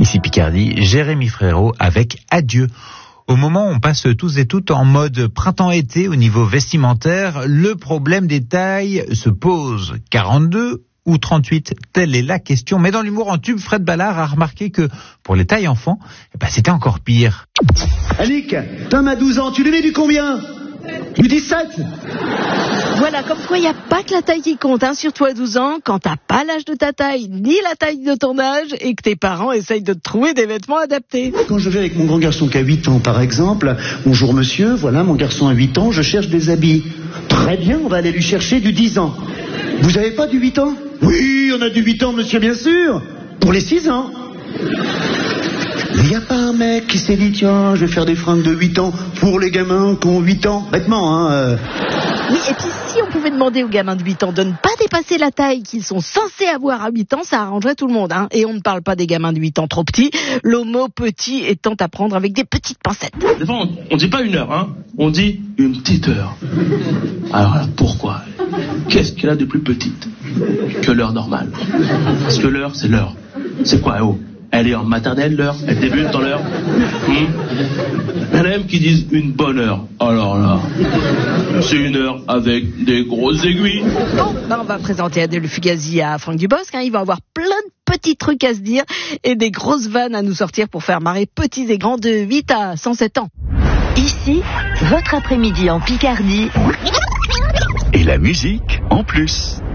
Ici Picardie, Jérémy Frérot avec Adieu. Au moment où on passe tous et toutes en mode printemps-été au niveau vestimentaire, le problème des tailles se pose. 42 ou 38, telle est la question. Mais dans l'humour en tube, Fred Ballard a remarqué que pour les tailles enfants, c'était encore pire. Annick, Tom a 12 ans, tu lui mets du combien ? Du 17 ? Voilà, comme quoi il n'y a pas que la taille qui compte, surtout à 12 ans, quand t'as pas l'âge de ta taille, ni la taille de ton âge, et que tes parents essayent de te trouver des vêtements adaptés. Quand je vais avec mon grand garçon qui a 8 ans, par exemple, bonjour monsieur, voilà, mon garçon a 8 ans, je cherche des habits. Très bien, on va aller lui chercher du 10 ans. Vous avez pas du 8 ans ? Oui, on a du 8 ans, monsieur, bien sûr. Pour les 6 ans. Il n'y a pas un mec qui s'est dit, tiens, je vais faire des fringues de 8 ans pour les gamins qui ont 8 ans. Bêtement, Oui, et puis si on pouvait demander aux gamins de 8 ans de ne pas dépasser la taille qu'ils sont censés avoir à 8 ans, ça arrangerait tout le monde. Et on ne parle pas des gamins de 8 ans trop petits, le mot petit étant à prendre avec des petites pincettes. Des fois, on dit pas 1 heure, on dit une petite heure. Alors là, pourquoi ? Qu'est-ce qu'il y a de plus petite que l'heure normale ? Parce que l'heure, c'est l'heure. C'est quoi, Elle est en maternelle, l'heure. Elle débute dans l'heure. Il y en a même qui disent une bonne heure. Alors là, c'est 1 heure avec des grosses aiguilles. Bon, on va présenter Adèle Fugazi à Franck Dubosc. Il va avoir plein de petits trucs à se dire et des grosses vannes à nous sortir pour faire marrer petits et grands de 8 à 107 ans. Ici, votre après-midi en Picardie. Et la musique en plus.